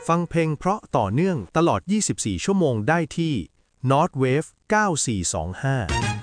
ฟังเพลงเพราะต่อเนื่องตลอด 24 ชั่วโมงได้ที่ North Wave 9425